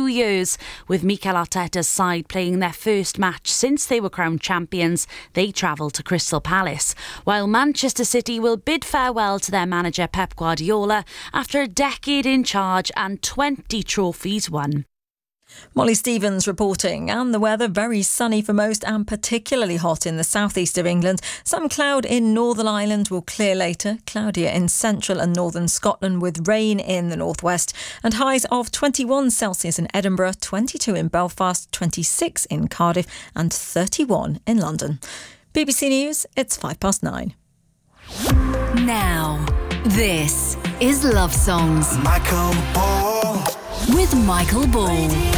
years. With Mikel Arteta's side playing their first match since they were crowned champions, they travel to Crystal Palace, while Manchester City will bid farewell to their manager Pep Guardiola after a decade in charge and 20 trophies won. Molly Stevens reporting. And the weather, very sunny for most and particularly hot in the southeast of England. Some cloud in Northern Ireland will clear later. Cloudier in central and northern Scotland with rain in the northwest. And highs of 21 Celsius in Edinburgh, 22 in Belfast, 26 in Cardiff and 31 in London. BBC News, it's 9:05. Now, this is Love Songs Michael Ball with Michael Ball.